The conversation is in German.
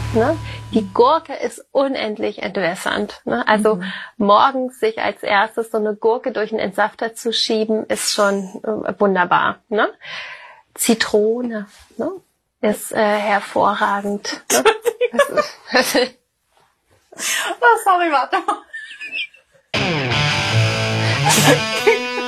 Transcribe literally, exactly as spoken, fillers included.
Ne? Die Gurke ist unendlich entwässernd. Ne? Also mhm. morgens sich als erstes so eine Gurke durch einen Entsafter zu schieben, ist schon äh, wunderbar. Ne? Zitrone, ne? Ist äh, hervorragend. Ne? Oh, sorry, warte mal.